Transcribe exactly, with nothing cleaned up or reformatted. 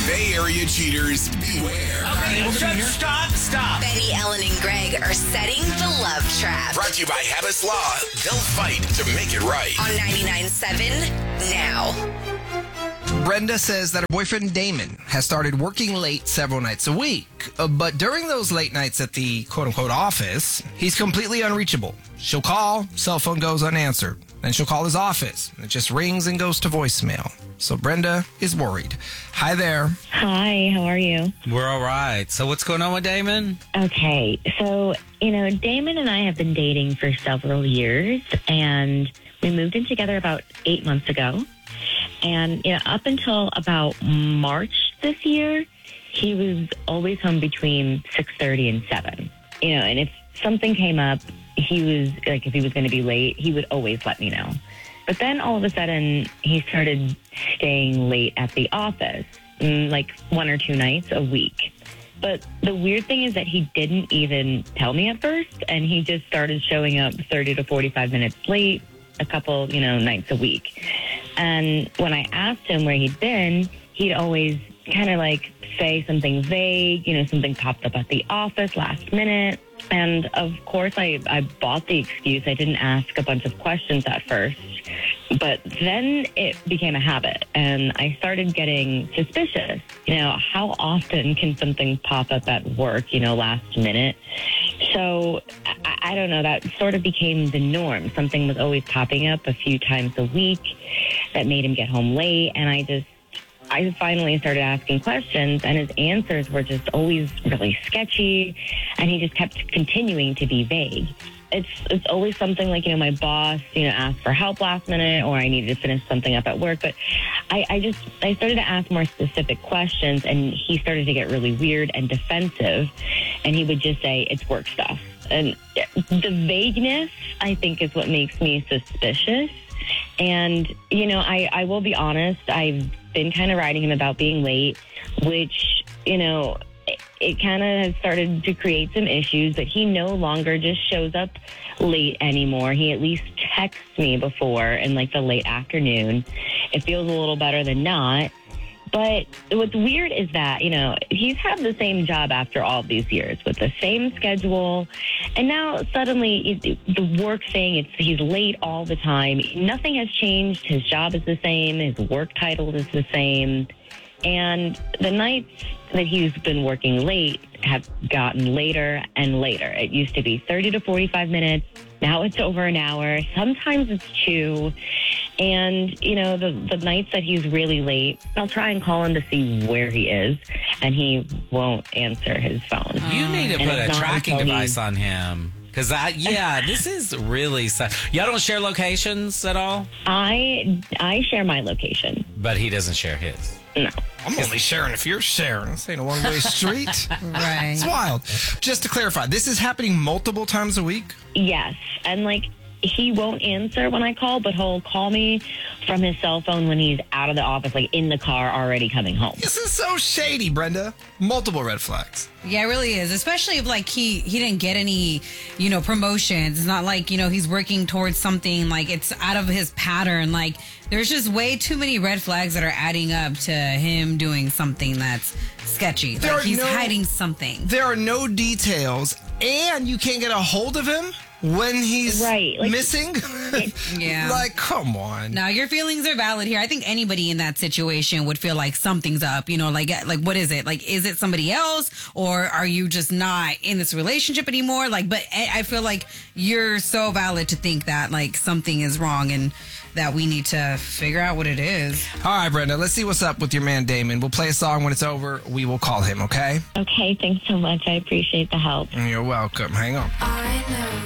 Bay Area cheaters, beware. Okay, well, just stop, stop. Benny, Ellen, and Greg are setting the love trap. Brought to you by Habits Law. They'll fight to make it right. On ninety-nine point seven now. Brenda says that her boyfriend Damon has started working late several nights a week. Uh, but during those late nights at the quote-unquote office, he's completely unreachable. She'll call, cell phone goes unanswered. Then she'll call his office. It just rings and goes to voicemail. So Brenda is worried. Hi there. Hi, how are you? We're all right. So what's going on with Damon? Okay, so, you know, Damon and I have been dating for several years, and we moved in together about eight months ago. And, you know, up until about March this year, he was always home between six thirty and seven. You know, and if something came up, he was, like, if he was going to be late, he would always let me know. But then all of a sudden, he started staying late at the office, like one or two nights a week. But the weird thing is that he didn't even tell me at first, and he just started showing up thirty to forty-five minutes late a couple, you know, nights a week. And when I asked him where he'd been, he'd always kind of like say something vague, you know, something popped up at the office last minute. And of course, I, I bought the excuse. I didn't ask a bunch of questions at first. But then it became a habit, and I started getting suspicious. You know, how often can something pop up at work, you know, last minute? So, I, I don't know, that sort of became the norm. Something was always popping up a few times a week that made him get home late, and I just, I finally started asking questions, and his answers were just always really sketchy, and he just kept continuing to be vague. It's it's always something like, you know, my boss, you know, asked for help last minute, or I needed to finish something up at work. But I, I just, I started to ask more specific questions, and he started to get really weird and defensive. And he would just say, it's work stuff. And the vagueness, I think, is what makes me suspicious. And, you know, I, I will be honest, I've been kind of writing him about being late, which, you know, it, it kind of has started to create some issues, but he no longer just shows up late anymore. He at least texts me before in like the late afternoon. It feels a little better than not. But what's weird is that, you know, he's had the same job after all of these years with the same schedule. And now suddenly it, the work thing, it's he's late all the time. Nothing has changed. His job is the same. His work title is the same. And the nights that he's been working late have gotten later and later. It used to be thirty to forty-five minutes. Now it's over an hour. Sometimes it's two. And, you know, the, the nights that he's really late, I'll try and call him to see where he is, and he won't answer his phone. You need to And put a it's not tracking until device he's- on him. Because, I, yeah, this is really sad. Y'all don't share locations at all? I, I share my location. But he doesn't share his. No. I'm only sharing if you're sharing. This ain't a one-way street. Right. It's wild. Just to clarify, this is happening multiple times a week? Yes. And, like, he won't answer when I call, but he'll call me from his cell phone when he's out of the office, like in the car already coming home. This is so shady, Brenda. Multiple red flags. Yeah, it really is. Especially if like he he didn't get any, you know, promotions. It's not like, you know, he's working towards something like it's out of his pattern. Like there's just way too many red flags that are adding up to him doing something that's sketchy. There Like are he's no- hiding something. There are no details, and you can't get a hold of him when he's Right, like- missing. Yeah. Like, come on. Now your feelings are valid here. I think anybody in that situation would feel like something's up. You know, like like what is it? Like is it somebody else, or are you just not in this relationship anymore? Like, but I I feel like you're so valid to think that like something is wrong and that we need to figure out what it is. All right, Brenda, let's see what's up with your man Damon. We'll play a song. When it's over, we will call him, okay? Okay, thanks so much. I appreciate the help. You're welcome. Hang on.